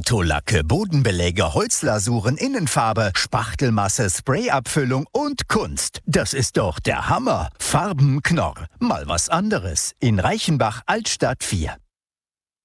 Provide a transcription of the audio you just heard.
Autolacke, Bodenbeläge, Holzlasuren, Innenfarbe, Spachtelmasse, Sprayabfüllung und Kunst. Das ist doch der Hammer. Farbenknorr. Mal was anderes. In Reichenbach, Altstadt 4.